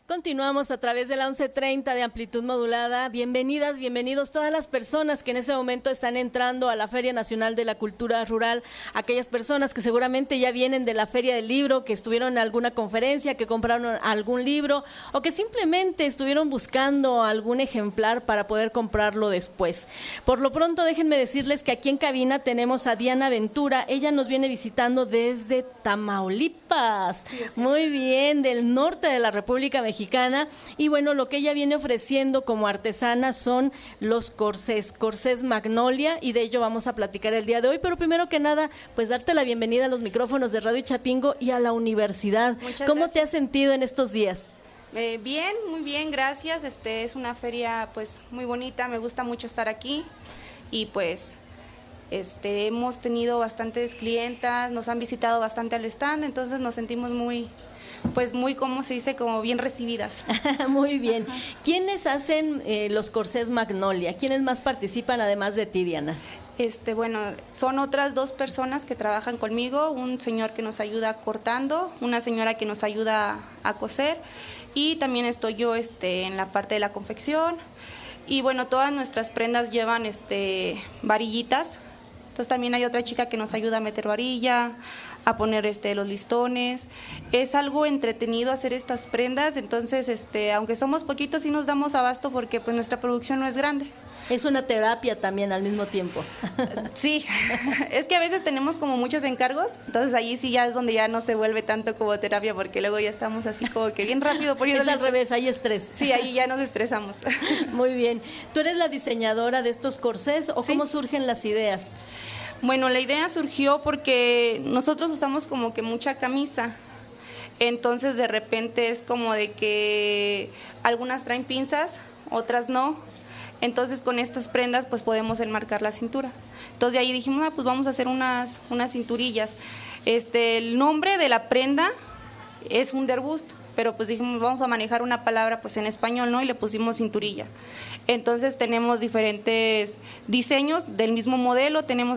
Continuamos a través de la 11:30 de amplitud modulada. Bienvenidas, bienvenidos todas las personas que en ese momento están entrando a la Feria Nacional de la Cultura Rural, aquellas personas que seguramente ya vienen de la Feria del Libro, que estuvieron en alguna conferencia, que compraron algún libro o que simplemente estuvieron buscando algún ejemplar para poder comprarlo después. Por lo pronto, déjenme decirles que aquí en cabina tenemos a Diana Ventura. Ella nos viene visitando desde Tamaulipas. Sí, muy bien, del norte de la República Mexicana. Y bueno, lo que ella viene ofreciendo como artesana son los corsés Magnolia, y de ello vamos a platicar el día de hoy. Pero primero que nada, pues darte la bienvenida a los micrófonos de Radio Chapingo y a la universidad. ¿Cómo te has sentido en estos días? Bien, muy bien, gracias. Es una feria pues muy bonita, me gusta mucho estar aquí y pues hemos tenido bastantes clientas, nos han visitado bastante al stand, entonces nos sentimos muy, ¿cómo se dice? Como bien recibidas. Muy bien. ¿Quiénes hacen los corsés Magnolia? ¿Quiénes más participan además de ti, Diana? Bueno, son otras dos personas que trabajan conmigo, un señor que nos ayuda cortando, una señora que nos ayuda a coser, y también estoy yo en la parte de la confección. Y bueno, todas nuestras prendas llevan varillitas. Entonces también hay otra chica que nos ayuda a meter varilla, a poner los listones. Es algo entretenido hacer estas prendas, entonces aunque somos poquitos sí nos damos abasto porque pues nuestra producción no es grande. Es una terapia también al mismo tiempo. Sí, es que a veces tenemos como muchos encargos, entonces allí sí ya es donde ya no se vuelve tanto como terapia porque luego ya estamos así como que bien rápido poniéndole. Es al revés, hay estrés. Sí, ahí ya nos estresamos. Muy bien. ¿Tú eres la diseñadora de estos corsés o sí. cómo surgen las ideas? Bueno, la idea surgió porque nosotros usamos como que mucha camisa, entonces de repente es como de que algunas traen pinzas, otras no, entonces con estas prendas pues podemos enmarcar la cintura. Entonces de ahí dijimos, pues vamos a hacer unas cinturillas. El nombre de la prenda es Underbust, pero pues dijimos, vamos a manejar una palabra pues en español, ¿no? Y le pusimos cinturilla. Entonces tenemos diferentes diseños del mismo modelo, tenemos